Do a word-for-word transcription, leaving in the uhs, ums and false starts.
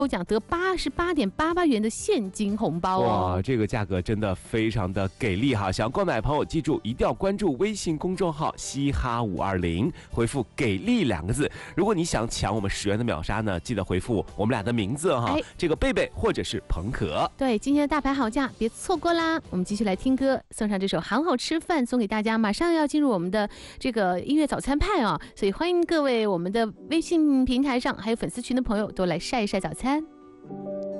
抽奖得八十八点八八元的现金红包哦！ 哇，这个价格真的非常的给力哈！想要购买的朋友，记住一定要关注微信公众号“嘻哈五二零”，回复“给力”两个字。如果你想抢我们十元的秒杀呢，记得回复我们俩的名字哈，哎、这个贝贝或者是彭可。 对，今天的大牌好价，别错过啦！我们继续来听歌，送上这首《好好吃饭》送给大家。马上要进入我们的这个音乐早餐派啊、哦，所以欢迎各位我们的微信平台上还有粉丝群的朋友都来晒一晒早餐。